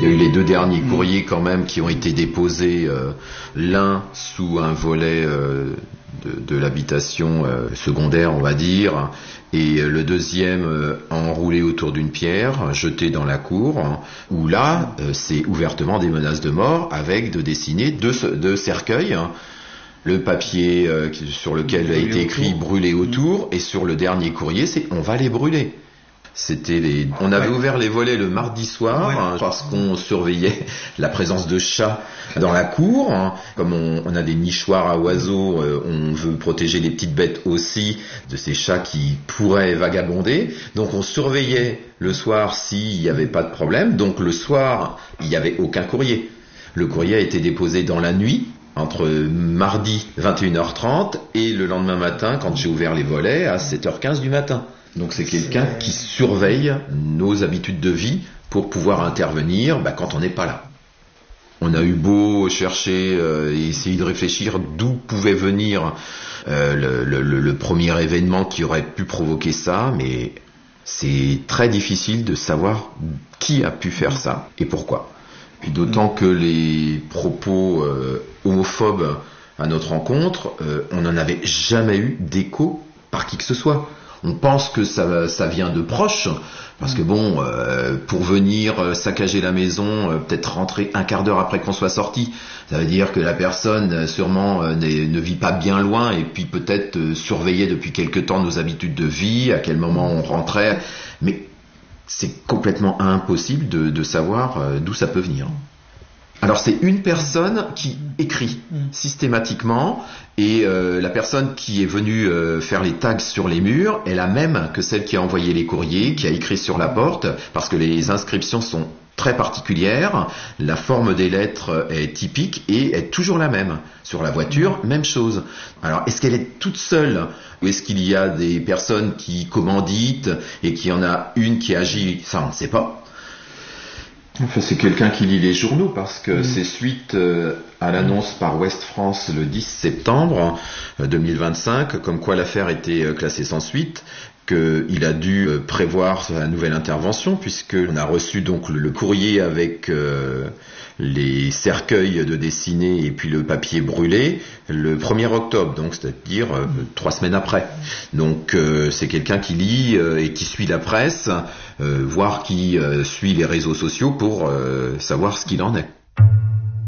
Il y a eu les 2 derniers courriers quand même qui ont été déposés, l'un sous un volet de l'habitation secondaire, on va dire, et le deuxième enroulé autour d'une pierre, jeté dans la cour, où là, c'est ouvertement des menaces de mort avec de dessiner 2 cercueils. Le papier sur lequel a été écrit « brûler autour » et sur le dernier courrier, c'est « on va les brûler ». On avait ouvert les volets le mardi soir parce qu'on surveillait la présence de chats dans la cour. Comme on a des nichoirs à oiseaux, on veut protéger les petites bêtes aussi de ces chats qui pourraient vagabonder. Donc on surveillait le soir s'il n'y avait pas de problème. Donc le soir, il n'y avait aucun courrier. Le courrier a été déposé dans la nuit, entre mardi 21h30 et le lendemain matin, quand j'ai ouvert les volets, à 7h15 du matin. Donc c'est quelqu'un qui surveille nos habitudes de vie pour pouvoir intervenir quand on n'est pas là. On a eu beau chercher et essayer de réfléchir d'où pouvait venir le premier événement qui aurait pu provoquer ça, mais c'est très difficile de savoir qui a pu faire ça et pourquoi. Puis d'autant que les propos homophobes à notre rencontre, on n'en avait jamais eu d'écho par qui que ce soit. On pense que ça vient de proches, parce que pour venir saccager la maison, peut-être rentrer un quart d'heure après qu'on soit sorti, ça veut dire que la personne sûrement ne vit pas bien loin et puis peut-être surveillait depuis quelque temps nos habitudes de vie, à quel moment on rentrait, mais c'est complètement impossible de savoir d'où ça peut venir. Alors c'est une personne qui écrit systématiquement et la personne qui est venue faire les tags sur les murs est la même que celle qui a envoyé les courriers, qui a écrit sur la porte, parce que les inscriptions sont très particulières, la forme des lettres est typique et est toujours la même. Sur la voiture, même chose. Alors est-ce qu'elle est toute seule ou est-ce qu'il y a des personnes qui commanditent et qu'il y en a une qui agit? Ça on ne sait pas. Enfin, c'est quelqu'un qui lit les journaux parce que c'est suite à l'annonce par Ouest France le 10 septembre 2025, comme quoi l'affaire était classée sans suite, qu'il a dû prévoir sa nouvelle intervention, puisqu'on a reçu donc le courrier avec les cercueils de dessinés et puis le papier brûlé le 1er octobre, donc c'est-à-dire 3 semaines après. Donc c'est quelqu'un qui lit et qui suit la presse, voire qui suit les réseaux sociaux pour savoir ce qu'il en est.